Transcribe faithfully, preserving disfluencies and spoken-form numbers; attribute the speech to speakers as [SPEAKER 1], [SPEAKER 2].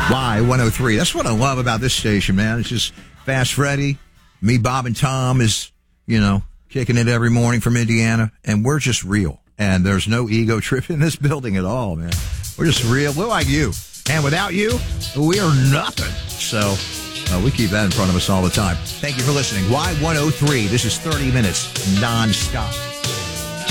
[SPEAKER 1] Y one oh three. That's what I love about this station, man. It's just Fast Freddy, me, Bob, and Tom is, you know, kicking it every morning from Indiana, and we're just real. And there's no ego trip in this building at all, man. We're just real. We're like you. And without you, we are nothing. So uh, we keep that in front of us all the time. Thank you for listening. Y one oh three. This is thirty minutes nonstop.